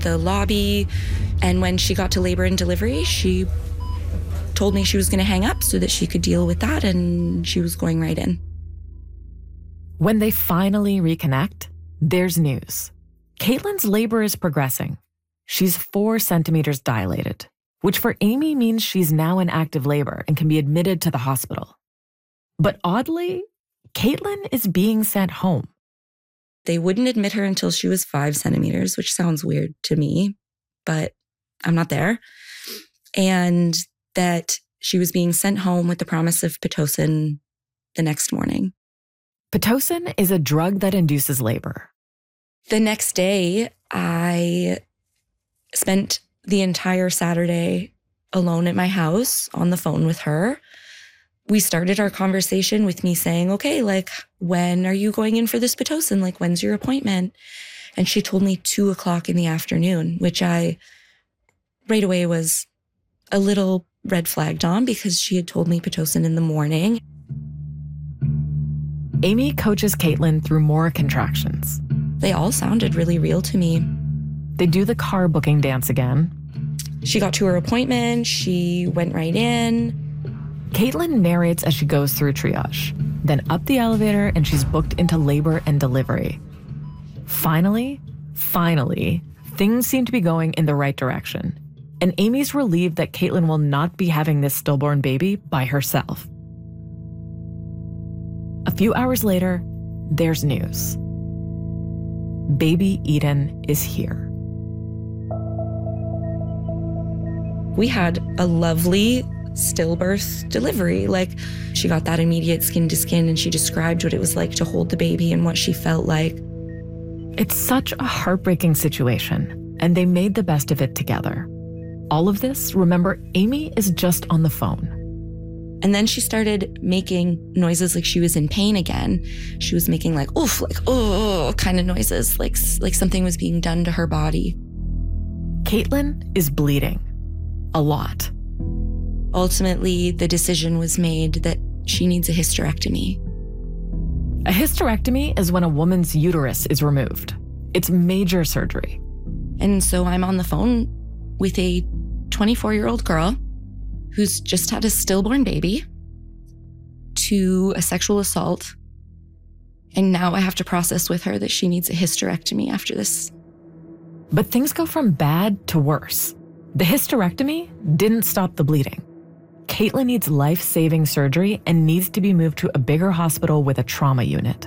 the lobby. And when she got to labor and delivery, she told me she was going to hang up so that she could deal with that, and she was going right in. When they finally reconnect, there's news. Caitlin's labor is progressing. She's 4 centimeters dilated, which for Amy means she's now in active labor and can be admitted to the hospital. But oddly, Caitlin is being sent home. They wouldn't admit her until she was 5 centimeters, which sounds weird to me, but I'm not there. And that she was being sent home with the promise of Pitocin the next morning. Pitocin is a drug that induces labor. The next day, I spent the entire Saturday alone at my house on the phone with her. We started our conversation with me saying, okay, like, when are you going in for this Pitocin? Like, when's your appointment? And she told me 2:00 in the afternoon, which I right away was a little red flagged on because she had told me Pitocin in the morning. Amy coaches Caitlin through more contractions. They all sounded really real to me. They do the car booking dance again. She got to her appointment. She went right in. Caitlin narrates as she goes through triage, then up the elevator, and she's booked into labor and delivery. Finally, things seem to be going in the right direction. And Amy's relieved that Caitlin will not be having this stillborn baby by herself. A few hours later, there's news. Baby Eden is here. We had a lovely stillbirth delivery. Like, she got that immediate skin to skin, and she described what it was like to hold the baby and what she felt like. It's such a heartbreaking situation, and they made the best of it together. All of this, remember, Amy is just on the phone. And then she started making noises like she was in pain again. She was making like, oof, like, oh, kind of noises, like something was being done to her body. Caitlin is bleeding. A lot. Ultimately, the decision was made that she needs a hysterectomy. A hysterectomy is when a woman's uterus is removed. It's major surgery. And so I'm on the phone with a 24-year-old girl who's just had a stillborn baby to a sexual assault. And now I have to process with her that she needs a hysterectomy after this. But things go from bad to worse. The hysterectomy didn't stop the bleeding. Caitlin needs life-saving surgery and needs to be moved to a bigger hospital with a trauma unit.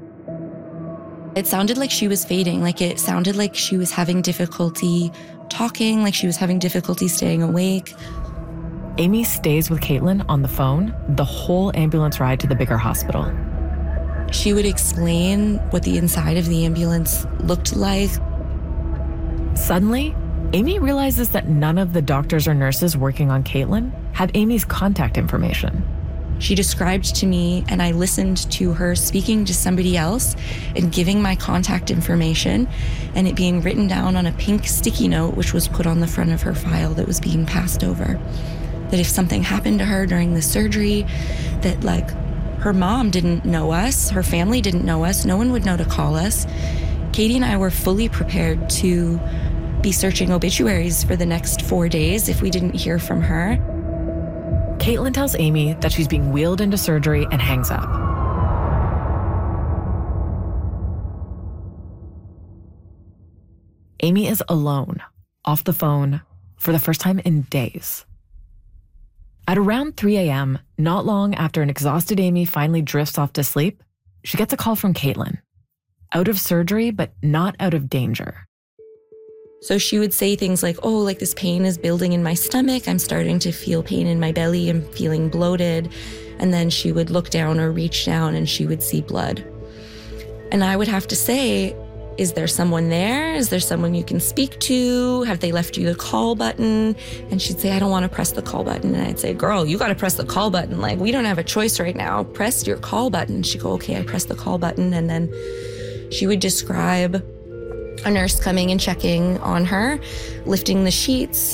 It sounded like she was fading, like it sounded like she was having difficulty talking, like she was having difficulty staying awake. Amy stays with Caitlin on the phone the whole ambulance ride to the bigger hospital. She would explain what the inside of the ambulance looked like. Suddenly, Amy realizes that none of the doctors or nurses working on Caitlin have Amy's contact information. She described to me, and I listened to her speaking to somebody else and giving my contact information, and it being written down on a pink sticky note, which was put on the front of her file that was being passed over. That if something happened to her during the surgery, that like her mom didn't know us, her family didn't know us, no one would know to call us. Katie and I were fully prepared to be searching obituaries for the next 4 days if we didn't hear from her. Caitlin tells Amy that she's being wheeled into surgery and hangs up. Amy is alone, off the phone, for the first time in days. At around 3 a.m., not long after an exhausted Amy finally drifts off to sleep, she gets a call from Caitlin. Out of surgery, but not out of danger. So she would say things like, oh, like this pain is building in my stomach. I'm starting to feel pain in my belly. I'm feeling bloated. And then she would look down or reach down and she would see blood. And I would have to say, is there someone there? Is there someone you can speak to? Have they left you the call button? And she'd say, I don't want to press the call button. And I'd say, girl, you got to press the call button. Like, we don't have a choice right now. Press your call button. She'd go, okay, I press the call button. And then she would describe a nurse coming and checking on her, lifting the sheets.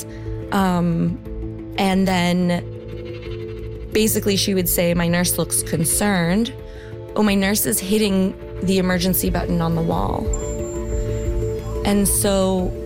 And then basically she would say, my nurse looks concerned. Oh, my nurse is hitting the emergency button on the wall. And so